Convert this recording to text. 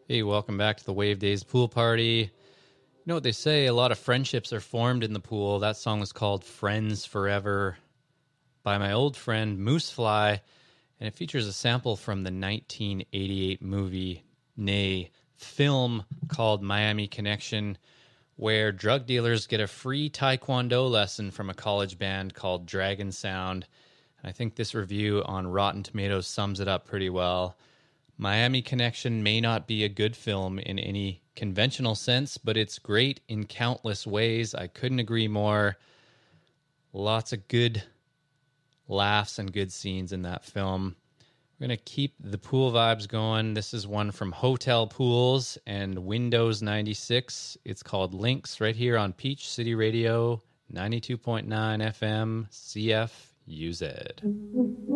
Hey, welcome back to the Wave Days Pool Party. You know what they say, a lot of friendships are formed in the pool. That song was called Friends Forever by my old friend Moosefly, and it features a sample from the 1988 movie, nay, film called Miami Connection, where drug dealers get a free taekwondo lesson from a college band called Dragon Sound. And I think this review on Rotten Tomatoes sums it up pretty well. Miami Connection may not be a good film in any conventional sense, but it's great in countless ways. I couldn't agree more. Lots of good laughs and good scenes in that film. We're going to keep the pool vibes going. This is one from Hotel Pools and Windows 96. It's called Links right here on Peach City Radio, 92.9 FM, CFUZ.